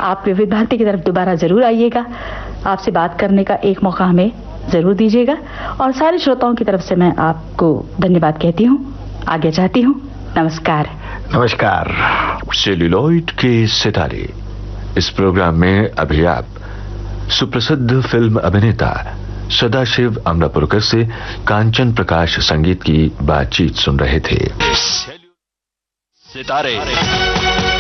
आप विविध भारती की तरफ दोबारा जरूर आइएगा। आपसे बात करने का एक मौका हमें जरूर दीजिएगा। और सारे श्रोताओं की तरफ से मैं आपको धन्यवाद कहती हूँ, आगे चाहती हूँ। नमस्कार। नमस्कार। सेल्यूलॉइड के सितारे, इस प्रोग्राम में अभी आप सुप्रसिद्ध फिल्म अभिनेता सदाशिव अमरापुरकर से कांचन प्रकाश संगीत की बातचीत सुन रहे थे। सितारे